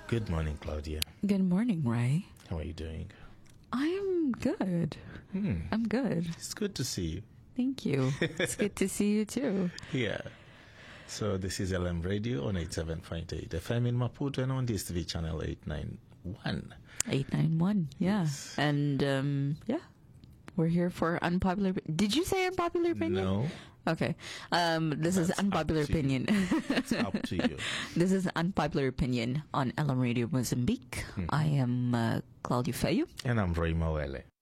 Good morning, Claudia. Good morning, Ray. How are you doing? I'm good. I'm good. It's good to see you. Thank you. It's good to see you too. Yeah. So this is LM Radio on 87.8 FM in Maputo and on DSTV channel 891. 891, yeah. Yes. And, yeah. We're here for unpopular... Did you say unpopular opinion? No. Okay. This is That's unpopular up to you. opinion. It's up to you. This is unpopular opinion on LM Radio Mozambique. I am Claudia Feio. And I'm Roy Mawele.